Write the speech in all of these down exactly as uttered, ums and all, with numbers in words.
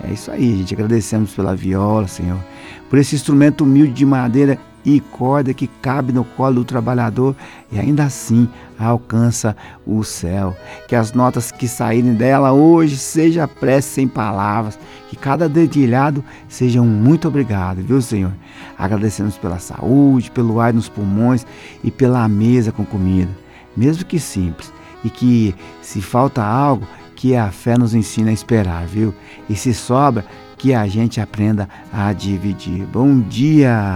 É isso aí, gente. Agradecemos pela viola, Senhor, por esse instrumento humilde de madeira e corda que cabe no colo do trabalhador e ainda assim alcança o céu. Que as notas que saírem dela hoje seja prece sem palavras, que cada dedilhado seja um muito obrigado, viu, Senhor? Agradecemos pela saúde, pelo ar nos pulmões e pela mesa com comida, mesmo que simples, e que se falta algo, que a fé nos ensina a esperar, viu? E se sobra, que a gente aprenda a dividir. Bom dia!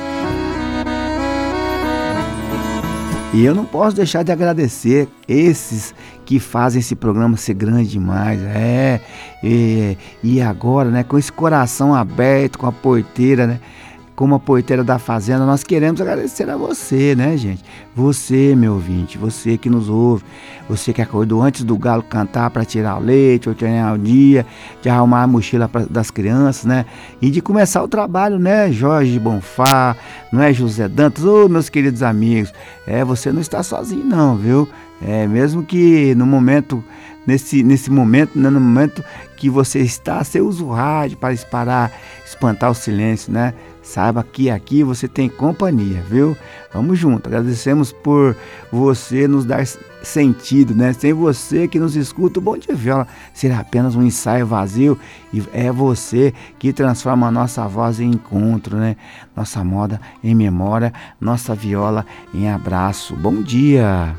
E eu não posso deixar de agradecer esses que fazem esse programa ser grande demais. É, e, e agora, né, com esse coração aberto, com a porteira, né, como a porteira da fazenda, nós queremos agradecer a você, né, gente? Você, meu ouvinte, você que nos ouve, você que acordou antes do galo cantar para tirar o leite, ou treinar o dia, de arrumar a mochila pra, das crianças, né? E de começar o trabalho, né? Jorge Bonfá, não é, José Dantas, ô, oh, meus queridos amigos, é, você não está sozinho não, viu? É, mesmo que no momento, nesse, nesse momento, né, no momento que você está, você usa o rádio para parar, espantar o silêncio, né? Saiba que aqui você tem companhia, viu? Vamos junto. Agradecemos por você nos dar sentido, né? Sem você que nos escuta, o Bom Dia Viola será apenas um ensaio vazio e é você que transforma a nossa voz em encontro, né? Nossa moda em memória, nossa viola em abraço. Bom dia!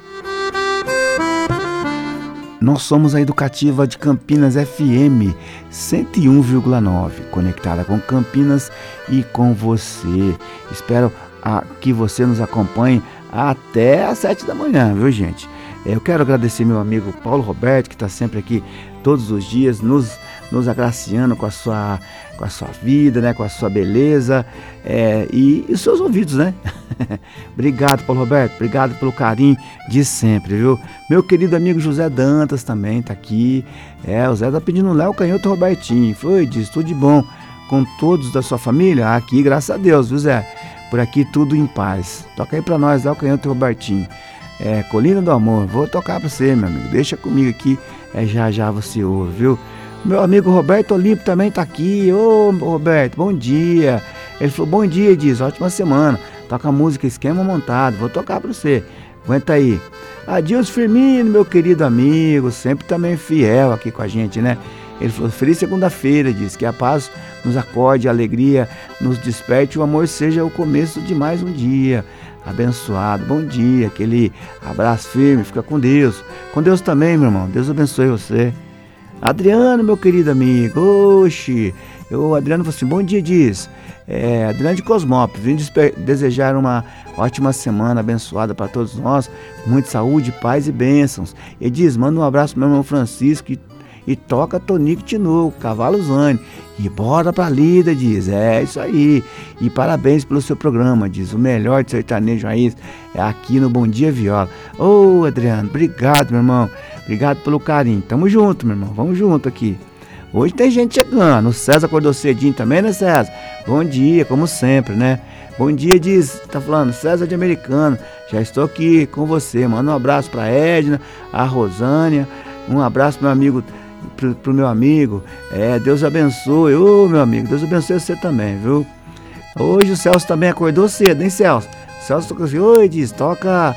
Nós somos a Educativa de Campinas F M cento e um vírgula nove, conectada com Campinas e com você. Espero a, que você nos acompanhe até às sete da manhã, viu, gente? Eu quero agradecer meu amigo Paulo Roberto, que está sempre aqui todos os dias, nos, nos agraciando com a sua, com a sua vida, né, com a sua beleza, é, e, e os seus ouvidos, né? Obrigado, Paulo Roberto, obrigado pelo carinho de sempre, viu? Meu querido amigo José Dantas também tá aqui. É, o Zé tá pedindo Léo Canhoto e Robertinho. Foi, diz, tudo de bom com todos da sua família? Aqui, graças a Deus, viu, Zé? Por aqui tudo em paz. Toca aí pra nós, Léo Canhoto e Robertinho. É, Colina do Amor, vou tocar pra você, meu amigo. Deixa comigo aqui, é, já já você ouve, viu? Meu amigo Roberto Olímpio também tá aqui. Ô, Roberto, bom dia. Ele falou, bom dia, diz, ótima semana. Toca a música Esquema Montado, vou tocar pra você. Aguenta aí. Adilson Firmino, meu querido amigo, sempre também fiel aqui com a gente, né? Ele falou, feliz segunda-feira, diz, que a paz nos acorde, a alegria nos desperte, o amor seja o começo de mais um dia abençoado. Bom dia, aquele abraço firme, fica com Deus. Com Deus também, meu irmão, Deus abençoe você. Adriano, meu querido amigo, oxe, o Adriano falou assim, bom dia, diz, é, Adriano de Cosmópolis, vim desejar uma ótima semana abençoada para todos nós, com muita saúde, paz e bênçãos. Ele diz, manda um abraço pro meu irmão Francisco e, e toca Tonico de novo, Cavalo Zane, e bora pra lida, diz, é isso aí, e parabéns pelo seu programa, diz, o melhor de sertanejo raiz é aqui no Bom Dia Viola. Ô, Adriano, obrigado, meu irmão. Obrigado pelo carinho. Tamo junto, meu irmão. Vamos junto aqui. Hoje tem gente chegando. O César acordou cedinho também, né, César? Bom dia, como sempre, né? Bom dia, diz, tá falando, César de Americano. Já estou aqui com você. Manda um abraço pra Edna, a Rosânia. Um abraço pro meu amigo, pro, pro meu amigo. É, Deus abençoe. Ô, meu amigo, Deus abençoe você também, viu? Hoje o Celso também acordou cedo, hein, Celso? O Celso tocou assim, oi, diz, toca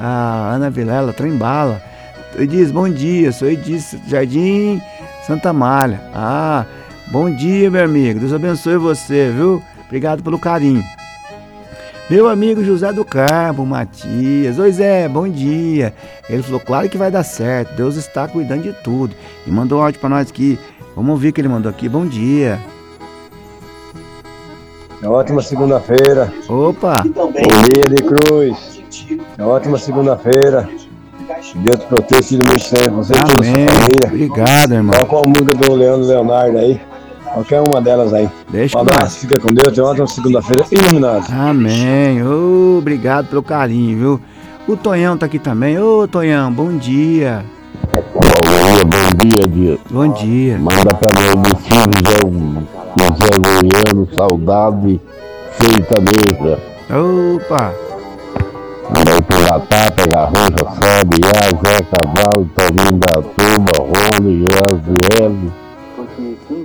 a Ana Vilela, Trembala. Ele diz, bom dia, sou Edith Jardim Santa Malha. Ah, bom dia, meu amigo, Deus abençoe você, viu? Obrigado pelo carinho. Meu amigo José do Carmo, Matias. Oi, Zé, bom dia. Ele falou, claro que vai dar certo, Deus está cuidando de tudo. E mandou um áudio pra nós aqui. Vamos ouvir o que ele mandou aqui, bom dia. É ótima segunda-feira. Opa. Bom dia de Cruz. É ótima segunda-feira. Deus proteja filho muito sempre, você e toda a sua família. Obrigado, irmão. Qual a música do Leandro Leonardo aí? Qualquer uma delas aí. Deixa um abraço, fica com Deus, tenha uma ótima segunda-feira iluminada. Amém. Oh, obrigado pelo carinho, viu? O Tonhão tá aqui também. Ô, Tonhão, bom dia. Bom dia, dia. Bom dia. Manda pra mim, meu filho, um José Goiano, saudade, sertaneja. Opa. Mandei pela Tata, Garrocha, Fabiá, Zé Cavalo, Toninho da Turma, Rony, Josiel.